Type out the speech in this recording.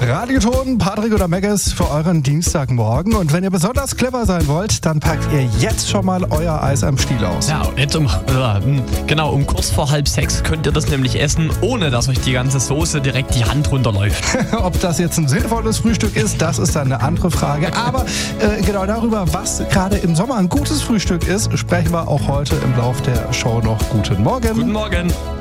Radioton, Patrick oder Megges für euren Dienstagmorgen. Und wenn ihr besonders clever sein wollt, dann packt ihr jetzt schon mal euer Eis am Stiel aus. Ja, jetzt um kurz vor 5:30 könnt ihr das nämlich essen, ohne dass euch die ganze Soße direkt die Hand runterläuft. Ob das jetzt ein sinnvolles Frühstück ist, das ist dann eine andere Frage. Aber genau darüber, was gerade im Sommer ein gutes Frühstück ist, sprechen wir auch heute im Lauf der Show noch. Guten Morgen. Guten Morgen.